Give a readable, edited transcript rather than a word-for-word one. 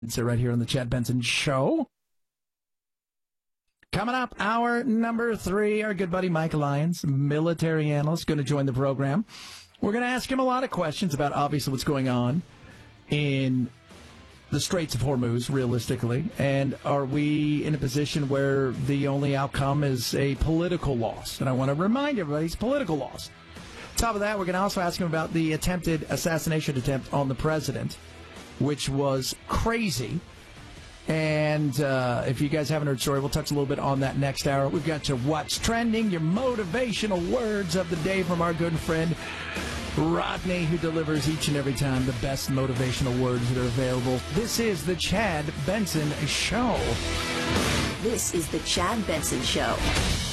So right here on the Chad Benson Show. Coming up, hour number 3, our good buddy Mike Lyons, military analyst, going to join the program. We're going to ask him a lot of questions about obviously what's going on in the Straits of Hormuz, realistically. And are we in a position where the only outcome is a political loss? And I want to remind everybody it's a political loss. On top of that, we're going to also ask him about the attempted assassination attempt on the president, which was crazy. And if you guys haven't heard the story, we'll touch a little bit on that next hour. We've got to What's Trending, your motivational words of the day from our good friend Rodney, who delivers each and every time the best motivational words that are available. This is the Chad Benson Show. This is the Chad Benson Show.